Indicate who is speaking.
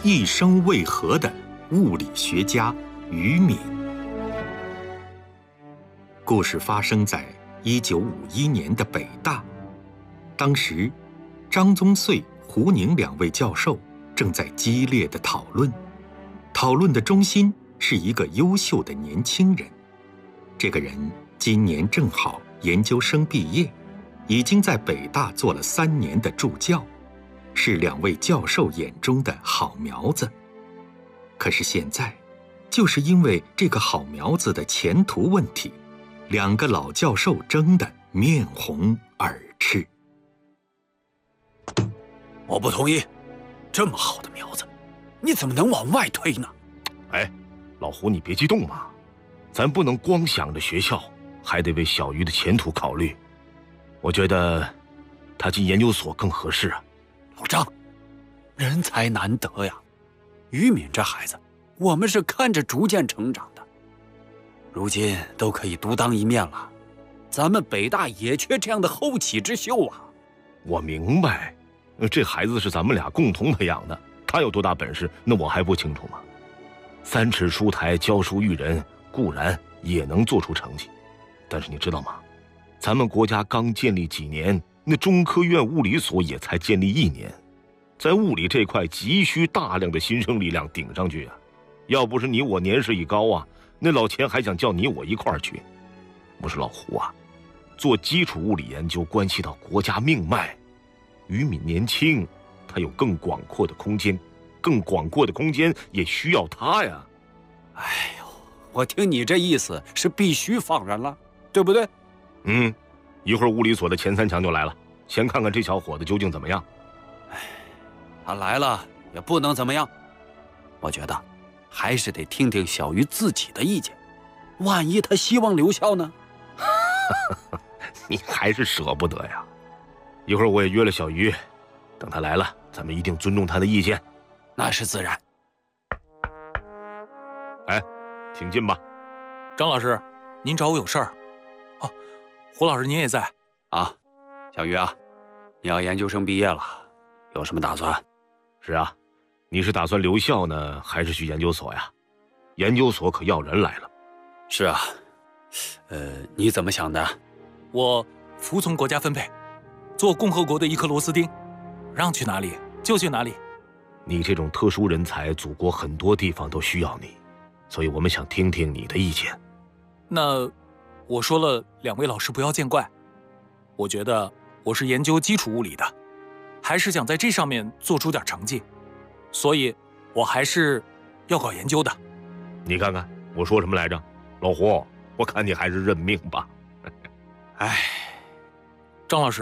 Speaker 1: 一生为何的物理学家于敏。故事发生在1951年的北大，当时张宗燧、胡宁两位教授正在激烈的讨论的中心是一个优秀的年轻人。这个人今年正好研究生毕业，已经在北大做了3年的助教，是两位教授眼中的好苗子。可是现在，就是因为这个好苗子的前途问题，两个老教授争得面红耳赤。
Speaker 2: 我不同意，这么好的苗子，你怎么能往外推呢？
Speaker 3: 哎，老胡，你别激动嘛，咱不能光想着学校，还得为小鱼的前途考虑。我觉得他进研究所更合适啊。
Speaker 2: 老张，人才难得呀，于敏这孩子，我们是看着逐渐成长的，如今都可以独当一面了，咱们北大也缺这样的后起之秀啊。
Speaker 3: 我明白，这孩子是咱们俩共同培养的，他有多大本事，那我还不清楚吗？3尺书台教书育人，固然也能做出成绩，但是你知道吗？咱们国家刚建立几年，那中科院物理所也才建立1年，在物理这块急需大量的新生力量顶上去啊！要不是你我年事已高啊，那老钱还想叫你我一块儿去。我说老胡啊，做基础物理研究关系到国家命脉，于敏年轻，他有更广阔的空间，更广阔的空间也需要他呀。
Speaker 2: 哎呦，我听你这意思是必须放人了，对不对？
Speaker 3: 一会儿物理所的前3强就来了，先看看这小伙子究竟怎么样。
Speaker 2: 他来了也不能怎么样，我觉得还是得听听小鱼自己的意见，万一他希望留校呢？
Speaker 3: 你还是舍不得呀。一会儿我也约了小鱼，等他来了，咱们一定尊重他的意见。
Speaker 2: 那是自然。
Speaker 3: 哎，请进吧。
Speaker 4: 张老师，您找我有事儿？哦，胡老师您也在
Speaker 2: 啊？小鱼啊，你要研究生毕业了，有什么打算？
Speaker 3: 是啊，你是打算留校呢，还是去研究所呀？研究所可要人来了。
Speaker 2: 是啊，你怎么想的？
Speaker 4: 我服从国家分配，做共和国的一颗螺丝钉，让去哪里就去哪里。
Speaker 3: 你这种特殊人才，祖国很多地方都需要你，所以我们想听听你的意见。
Speaker 4: 那我说了，2位老师不要见怪。我觉得我是研究基础物理的，还是想在这上面做出点成绩，所以我还是要搞研究的。
Speaker 3: 你看看我说什么来着？老胡，我看你还是认命吧。
Speaker 2: 哎，
Speaker 4: 张老师。